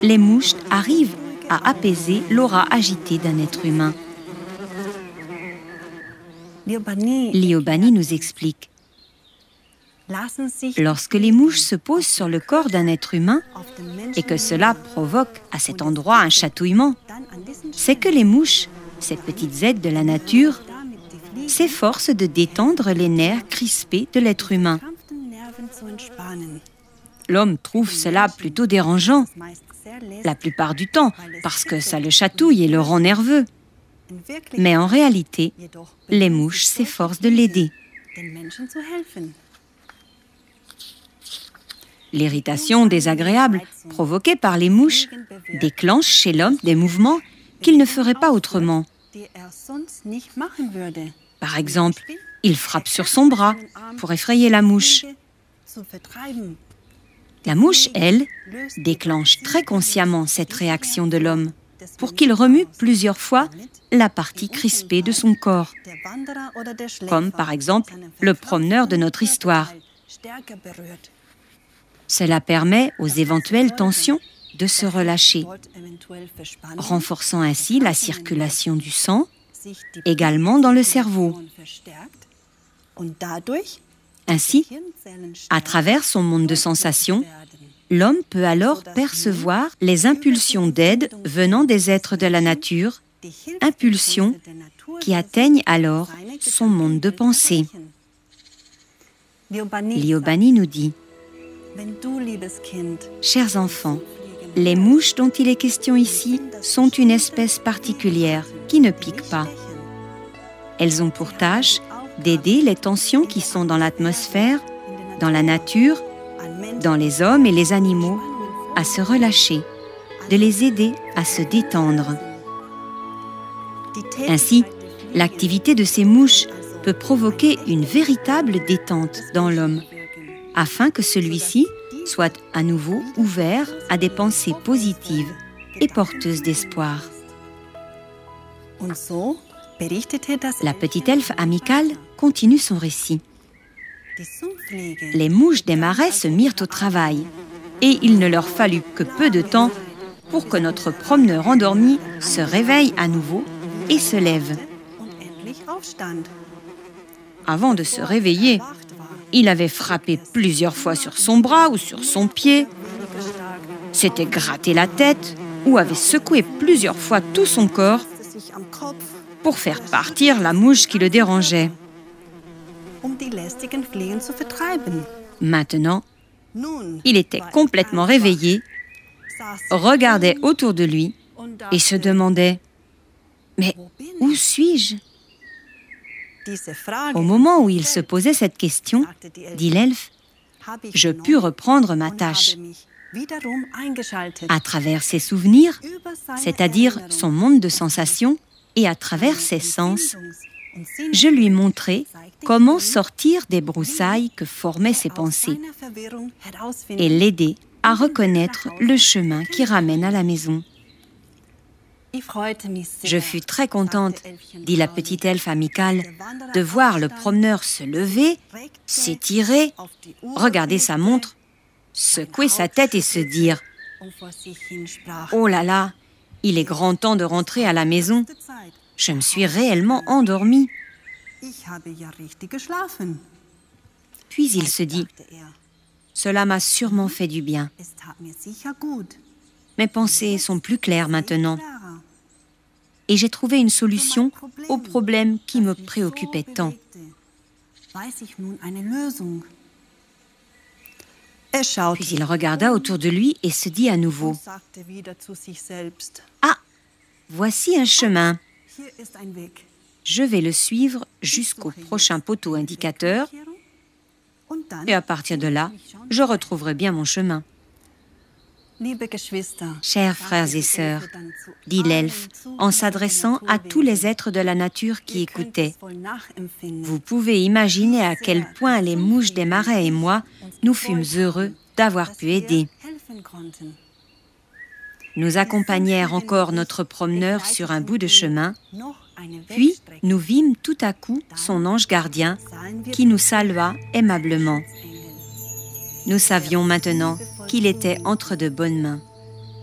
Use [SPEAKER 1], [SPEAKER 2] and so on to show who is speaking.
[SPEAKER 1] les mouches arrivent à apaiser l'aura agitée d'un être humain. Liobani nous explique. Lorsque les mouches se posent sur le corps d'un être humain et que cela provoque à cet endroit un chatouillement, c'est que les mouches, ces petites aides de la nature, s'efforcent de détendre les nerfs crispés de l'être humain. L'homme trouve cela plutôt dérangeant, la plupart du temps, parce que ça le chatouille et le rend nerveux. Mais en réalité, les mouches s'efforcent de l'aider. L'irritation désagréable provoquée par les mouches déclenche chez l'homme des mouvements qu'il ne ferait pas autrement. Par exemple, il frappe sur son bras pour effrayer la mouche. La mouche, elle, déclenche très consciemment cette réaction de l'homme pour qu'il remue plusieurs fois la partie crispée de son corps, comme par exemple le promeneur de notre histoire. Cela permet aux éventuelles tensions de se relâcher, renforçant ainsi la circulation du sang, également dans le cerveau. Ainsi, à travers son monde de sensations, l'homme peut alors percevoir les impulsions d'aide venant des êtres de la nature, impulsions qui atteignent alors son monde de pensée. Liobani nous dit: chers enfants, les mouches dont il est question ici sont une espèce particulière qui ne pique pas. Elles ont pour tâche d'aider les tensions qui sont dans l'atmosphère, dans la nature, dans les hommes et les animaux, à se relâcher, de les aider à se détendre. Ainsi, l'activité de ces mouches peut provoquer une véritable détente dans l'homme, afin que celui-ci soit à nouveau ouvert à des pensées positives et porteuses d'espoir. La petite elfe amicale continue son récit. Les mouches des marais se mirent au travail, et il ne leur fallut que peu de temps pour que notre promeneur endormi se réveille à nouveau et se lève. Avant de se réveiller, il avait frappé plusieurs fois sur son bras ou sur son pied, s'était gratté la tête ou avait secoué plusieurs fois tout son corps pour faire partir la mouche qui le dérangeait. Maintenant, il était complètement réveillé, regardait autour de lui et se demandait « Mais où suis-je » Au moment où il se posait cette question, dit l'elfe, je pus reprendre ma tâche. À travers ses souvenirs, c'est-à-dire son monde de sensations, et à travers ses sens, je lui montrai comment sortir des broussailles que formaient ses pensées et l'aider à reconnaître le chemin qui ramène à la maison. Je fus très contente, dit la petite elfe amicale, de voir le promeneur se lever, s'étirer, regarder sa montre, secouer sa tête et se dire « Oh là là, il est grand temps de rentrer à la maison. Je me suis réellement endormie. » Puis il se dit « Cela m'a sûrement fait du bien. Mes pensées sont plus claires maintenant. Et j'ai trouvé une solution au problème qui me préoccupait tant. » Puis il regarda autour de lui et se dit à nouveau « Ah, voici un chemin. Je vais le suivre jusqu'au prochain poteau indicateur et à partir de là, je retrouverai bien mon chemin. » Chers frères et sœurs, dit l'elfe en s'adressant à tous les êtres de la nature qui écoutaient, vous pouvez imaginer à quel point les mouches des marais et moi, nous fûmes heureux d'avoir pu aider. Nous accompagnèrent encore notre promeneur sur un bout de chemin, puis nous vîmes tout à coup son ange gardien qui nous salua aimablement. Nous savions maintenant qu'il était entre de bonnes mains.